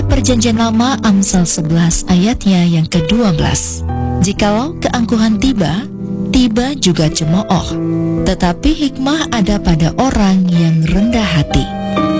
Kitab Perjanjian Lama Amsal 11 ayatnya yang ke-12. Jikalau keangkuhan tiba, tiba juga cemooh, tetapi hikmah ada pada orang yang rendah hati.